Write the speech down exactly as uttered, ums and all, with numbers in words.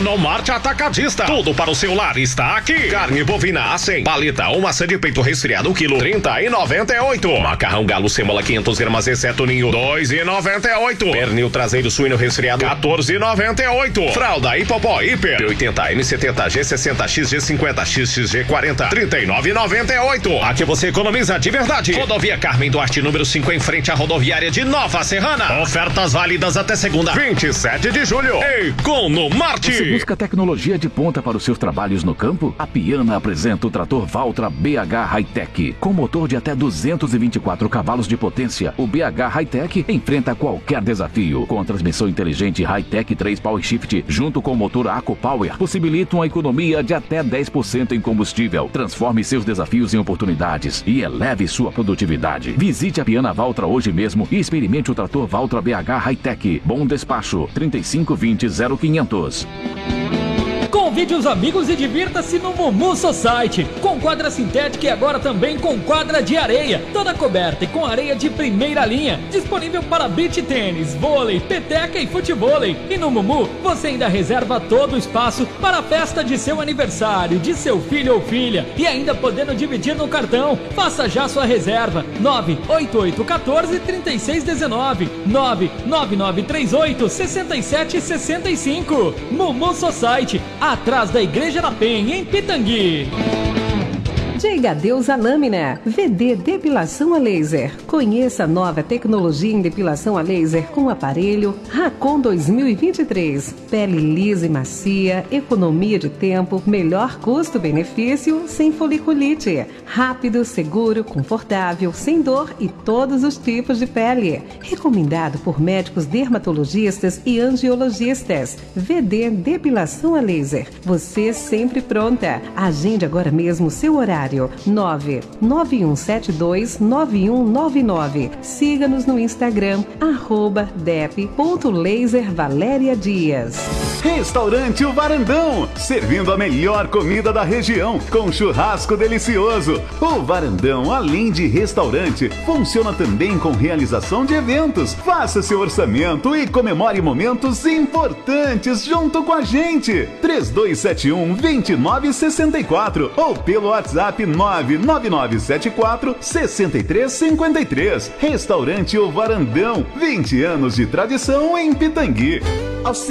no Marte Atacadista. Tudo para o seu lar está aqui. Carne bovina A cem, paleta ou maçã de peito resfriado, um quilo, trinta e noventa e oito. Macarrão galo sêmola quinhentos gramas, exceto ninho, dois e noventa e oito. Pernil traseiro suíno resfriado, quatorze e noventa e oito. Fralda Hipopó Hiper, oitenta, M setenta, G sessenta, X G cinquenta, X X G quarenta, trinta e nove e noventa e oito. Aqui você economiza de verdade. Rodovia Carmen Duarte, número cinco, em frente à rodoviária de Nova Serrana. Ofertas válidas até segunda, vinte e sete de julho. Economarte. Você busca tecnologia de ponta para os seus trabalhos no campo? A Piana apresenta o trator Valtra B H Hightech. Com motor de até duzentos e vinte e quatro cavalos de potência, o B H Hightech enfrenta qualquer desafio. Com a transmissão inteligente Hightech três Power Shift, junto com o motor AcoPower, possibilita uma economia de até dez por cento em combustível. Transforme seus desafios em oportunidades e eleve sua produtividade. Visite a Piana Valtra hoje mesmo e experimente o trator Valtra B H Hightech. Bom despacho, trinta e cinco vinte, zero quinhentos. Convide os amigos e divirta-se no Mumu Society, com quadra sintética e agora também com quadra de areia, toda coberta e com areia de primeira linha, disponível para beach tênis, vôlei, peteca e futevôlei. E no Mumu você ainda reserva todo o espaço para a festa de seu aniversário, de seu filho ou filha, e ainda podendo dividir no cartão. Faça já sua reserva, nove oito oito um quatro, três seis um nove, nove nove nove três oito, seis sete seis cinco. Mumu Society, atrás da Igreja da Penha, em Pitangui. Diga adeus à lâmina. V D Depilação a Laser. Conheça a nova tecnologia em depilação a laser com o aparelho Racon dois mil e vinte e três. Pele lisa e macia, economia de tempo, melhor custo-benefício, sem foliculite. Rápido, seguro, confortável, sem dor e todos os tipos de pele. Recomendado por médicos dermatologistas e angiologistas. V D Depilação a Laser. Você sempre pronta. Agende agora mesmo seu horário. nove nove um sete dois nove um nove nove. Siga-nos no Instagram, arroba dep ponto laser Valéria Dias. Restaurante O Varandão, servindo a melhor comida da região, com churrasco delicioso. O Varandão, além de restaurante, funciona também com realização de eventos. Faça seu orçamento e comemore momentos importantes junto com a gente. três dois sete um, dois nove seis quatro ou pelo WhatsApp nove nove nove sete quatro, seis três cinco três. Restaurante O Varandão, vinte anos de tradição em Pitangui.